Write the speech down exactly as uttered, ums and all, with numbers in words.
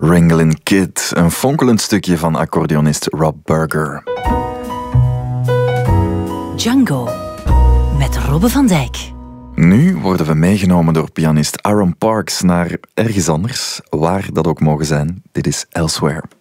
Wranglin' Kid, een fonkelend stukje van accordeonist Rob Burger. Django met Robbe van Dijk. Nu worden we meegenomen door pianist Aaron Parks naar ergens anders, waar dat ook mogen zijn. Dit is Elsewhere.